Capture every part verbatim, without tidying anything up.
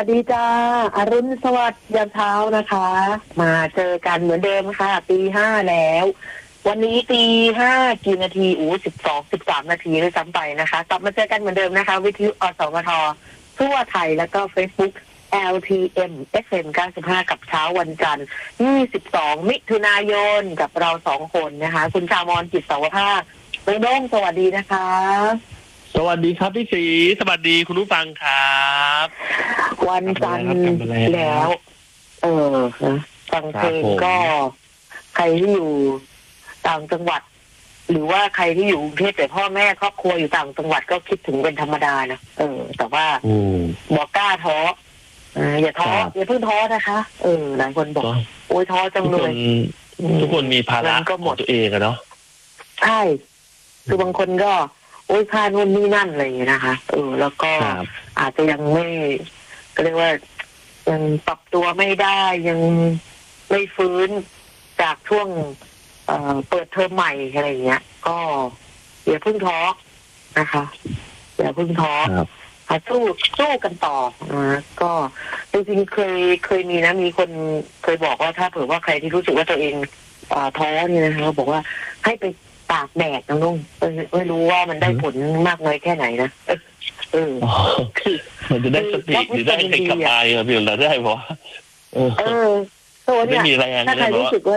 วัสดีจ้าอรุณสวัสดิ์ยามเช้านะคะมาเจอกันเหมือนเดิมค่ะตีห้าแล้ววันนี้ตีห้ากี่นาทีอู้สิบสองสิบสามนาทีด้วยซ้ำไปนะคะกลับมาเจอกันเหมือนเดิมนะคะวิทยุอสมททั่วไทยแล้วก็ Facebook แอล ที เอ็ม เอฟ เอ็ม เก้าสิบห้ากับเช้าวันจันทร์ยี่สิบสองมิถุนายนกับเราสองคนนะคะคุณชามรจิตสาวภาคน้องโด้งสวัสดีนะคะสวัสดีครับพี่ศรีสวัสดีคุณผู้ฟังครับวันจันทร์แล้ว เออนะฟังเพลงก็ใครที่อยู่ต่างจังหวัด หรือว่าใครที่อยู่กรุงเทพแต่พ่อแม่ครอบครัวอยู่ต่างจังหวัดก็คิดถึงเป็นธรรมดานะเออแต่ว่าบอกกล้าท้ออย่าท้ออย่าเพิ่งท้อนะคะเออหลายคนบอกโอ้ยท้อจังเลยทุกคนมีภาระของตัวเองอะเนาะใช่คือบางคนก็โอ้ยค่านู่นนี่นั่นอะไรอย่างเงี้ยนะคะเออแล้วก็อาจจะยังไม่ก็เรียกว่ายังปรับตัวไม่ได้ยังไม่ฟื้นจากช่วงเอ่อเปิดเทอมใหม่อะไรอย่างเงี้ยก็อย่าเพิ่งท้อนะคะอย่าเพิ่งท้อสู้สู้กันต่อนะก็จริงๆเคยเคยมีนะมีคนเคยบอกว่าถ้าเผื่อว่าใครที่รู้สึกว่าตัวเองท้อเนี่ยนะคะบอกว่าให้ไปตากแดดนะลุงไม่รู้ว่ามันได้ผลมากน้อยแค่ไหนนะเออคือมันจะได้สติหรือได้ใครขับไปอะพี่เราได้เพราะเออเออตัวเนี่ยถ้าใครรู้สึกว่า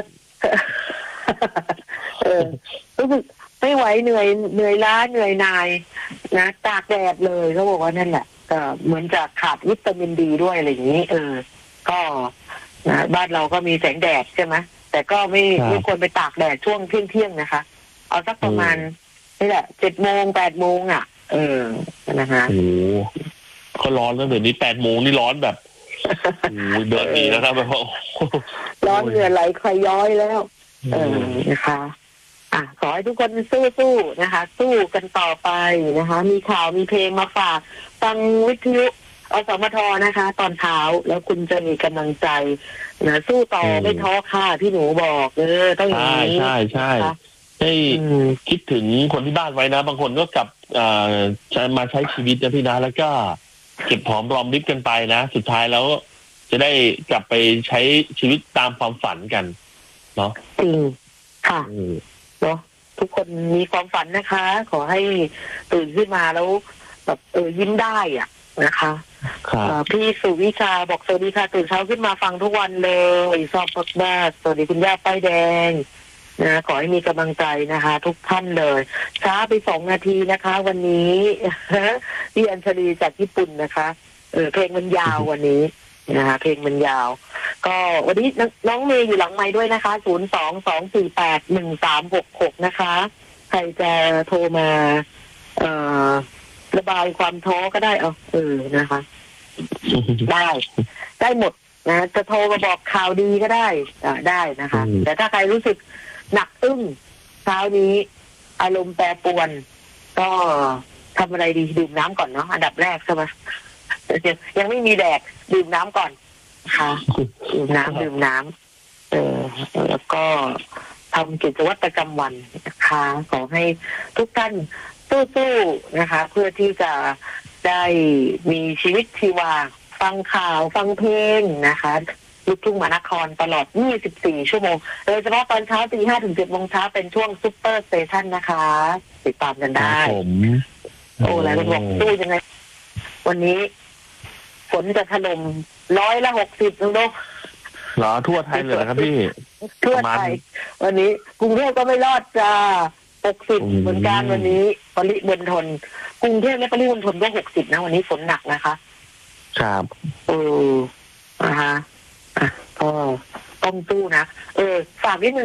เออรู้สึกไม่ไหวเหนื่อยเหนื่อยล้าเหนื่อยนายนะตากแดดเลยเขาบอกว่านั่นแหละก็เหมือนจะขาดวิตามินดีด้วยอะไรอย่างนี้เออก็นะบ้านเราก็มีแสงแดดใช่ไหมแต่ก็ไม่ไม่ควรไปตากแดดช่วงเที่ยงเที่ยงนะคะเอาสักประมาณนี่แหละเจ็ดโมงแปดโมงอ่ะเออนะคะโอ้ก็ร้อนแล้วเดี๋ยวนี้แปดโมงนี่ร้อนแบบโอ้เดือดดีนะครับแบบร้อนเหงื่อไหลใครย้อยแล้วเออนะคะอ่ะขอให้ทุกคนสู้ๆนะคะสู้กันต่อไปนะคะมีข่าวมีเพลงมาฝากฟังวิทยุอสมทนะคะ ตอนเช้าแล้วคุณจะมีกำลังใจนะสู้ต่อไม่ท้อค่ะพี่หนูบอกเออต้องอย่างนี้ใช่ใช่ให้คิดถึงคนที่บ้านไว้นะบางคนก็กลับจะมาใช้ชีวิตนะพี่นะแล้วก็เก็บหอมรอมริบกันไปนะสุดท้ายแล้วจะได้กลับไปใช้ชีวิตตามความฝันกันเนาะจริงค่ะเนาะทุกคนมีความฝันนะคะ ขอให้ตื่นขึ้นมาแล้วแบบเออยิ้มได้อ่ะนะคะพี่สุวิชาบอกสวัสดีค่ะตื่นเช้าขึ้นมาฟังทุกวันเลยชอบมากๆสวัสดีคุณย่าป้ายแดงนะขอให้มีกำลังใจนะคะ ทุกท่านเลยช้าไปสองนาทีนะคะ วันนี้พี่อัญชลีจากญี่ปุ่นนะคะเออเพลงมันยาววันนี้นะคะเพลงมันยาวก็วันนี้น้องเมย์อยู่หลังไมค์ด้วยนะคะศูนย์สองสองสี่แปดหนึ่งสามหกหกนะคะใครจะโทรมาเอ่อระบายความท้อก็ได้เอาเออนะคะได้ได้หมดนะจะโทรมาบอกข่าวดีก็ได้อ่าได้นะคะแต่ถ้าใครรู้สึกหนักอึ้งเช้านี้อารมณ์แปรปรวนก็ทำอะไรดีดื่มน้ำก่อนเนาะอันดับแรกใช่ไหมยังไม่มีแดดดื่มน้ำก่อนค่ะดื่มน้ำดื่มน้ำเออแล้วก็ทำกิจวัตรประจำวันนะคะขอให้ทุกท่านสู้ๆนะคะเพื่อที่จะได้มีชีวิตชีวาฟังข่าวฟังเพลงนะคะลูกทุ่งมหานครตลอดยี่สิบสี่ชั่วโมงโดยเฉพาะตอนเช้าตีห้าถึงเจ็ดโมงเช้าเป็นช่วงซุปเปอร์สเตชันนะคะติดตามกันได้โอ้หลายคนบอกสู้ยังไงวันนี้ฝนจะถล่มร้อยละหกสิบน้องโดเหรอทั่วไทยเลยนะครับพี่ทั่วไทยวันนี้กรุงเทพก็ไม่รอดจ้าหกสิบเหมือนกันวันนี้ปริมณฑลกรุงเทพและปริมณฑลก็หกสิบนะวันนี้ฝนหนักนะคะครับเออนะคะอ่ะก็ต้องสู้นะเออฝากนิดนึง